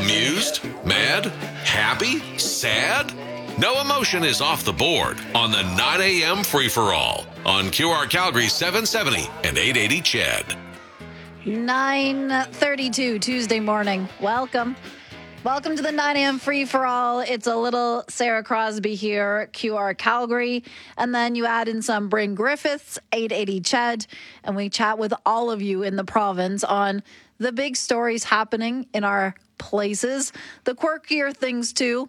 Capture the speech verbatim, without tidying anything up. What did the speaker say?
Amused? Mad? Happy? Sad? No emotion is off the board on the nine a.m. free-for-all on Q R Calgary seven seventy and eight eighty C H E D. nine thirty-two Tuesday morning. Welcome. Welcome to the nine a.m. free-for-all. It's a little Sarah Crosby here, Q R Calgary. And then you add in some Bryn Griffiths, eight eighty C H E D. And we chat with all of you in the province on the big stories happening in our places, the quirkier things too,